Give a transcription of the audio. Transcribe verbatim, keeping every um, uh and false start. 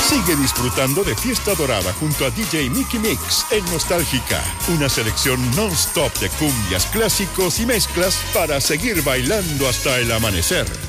Sigue disfrutando de Fiesta Dorada junto a D J Mickey Mix en Nostálgica. Una selección non-stop de cumbias, clásicos y mezclas para seguir bailando hasta el amanecer.